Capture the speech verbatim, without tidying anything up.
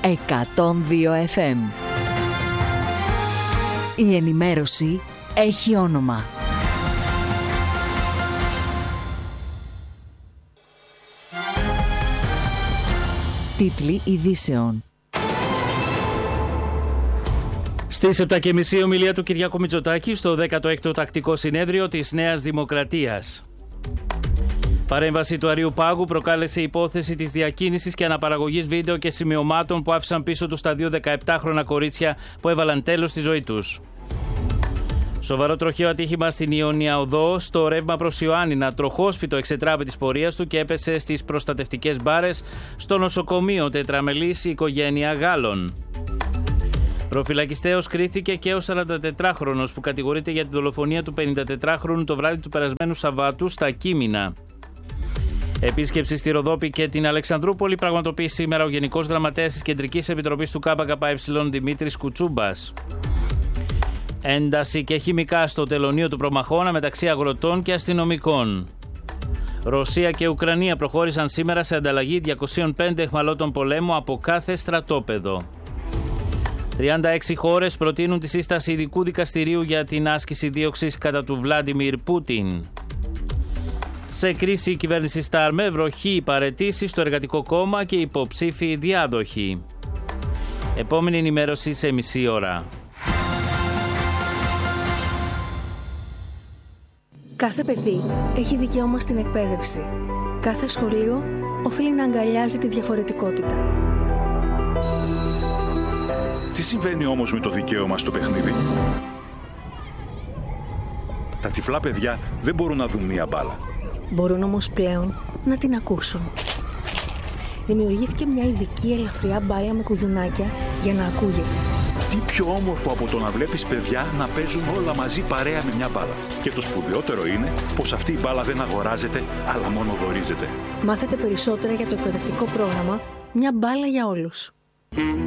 εκατόν δύο εφ εμ. Η ενημέρωση έχει όνομα. Τίτλοι ειδήσεων. Στις επτά και μισή ομιλία του Κυριάκου Μητσοτάκη στο δέκατο έκτο τακτικό συνέδριο της Νέας Δημοκρατίας. Παρέμβαση του Αριού Πάγου προκάλεσε υπόθεση της διακίνησης και αναπαραγωγής βίντεο και σημειωμάτων που άφησαν πίσω τους τα δύο δεκαεπτάχρονα κορίτσια που έβαλαν τέλος στη ζωή τους. Σοβαρό τροχαίο ατύχημα στην Ιωνία Οδό, στο ρεύμα προς Ιωάννινα. Τροχόσπιτο εξετράπη της πορείας του και έπεσε στις προστατευτικές μπάρες στο νοσοκομείο τετραμελής οικογένεια Γάλλων. Προφυλακιστέως κρίθηκε και ο σαραντατετράχρονος που κατηγορείται για τη δολοφονία του πενηντατετράχρονου το βράδυ του περασμένου Σαββάτου στα Κείμηνα. Επίσκεψη στη Ροδόπη και την Αλεξανδρούπολη πραγματοποιεί σήμερα ο Γενικός Γραμματέας της Κεντρικής Επιτροπής του ΚΚΕ Δημήτρης Κουτσούμπας. Ένταση και χημικά στο τελωνείο του Προμαχώνα μεταξύ αγροτών και αστυνομικών. Ρωσία και Ουκρανία προχώρησαν σήμερα σε ανταλλαγή διακοσίων πέντε αιχμαλώτων πολέμου από κάθε στρατόπεδο. τριάντα έξι χώρες προτείνουν τη σύσταση ειδικού δικαστηρίου για την άσκηση δίωξης κατά του Βλάντιμιρ Πούτιν. Σε κρίση η κυβέρνηση Σταρ με βροχή παραιτήσεις στο Εργατικό Κόμμα και υποψήφοι διάδοχοι. Επόμενη ενημέρωση σε μισή ώρα. Κάθε παιδί έχει δικαίωμα στην εκπαίδευση. Κάθε σχολείο οφείλει να αγκαλιάζει τη διαφορετικότητα. Τι συμβαίνει όμως με το δικαίωμα στο παιχνίδι? Τα τυφλά παιδιά δεν μπορούν να δουν μία μπάλα. Μπορούν όμως πλέον να την ακούσουν. Δημιουργήθηκε μια ειδική ελαφριά μπάλα με κουδουνάκια για να ακούγεται. Τι πιο όμορφο από το να βλέπεις παιδιά να παίζουν όλα μαζί παρέα με μια μπάλα. Και το σπουδαιότερο είναι πως αυτή η μπάλα δεν αγοράζεται, αλλά μόνο δωρίζεται. Μάθετε περισσότερα για το εκπαιδευτικό πρόγραμμα «Μια μπάλα για όλους».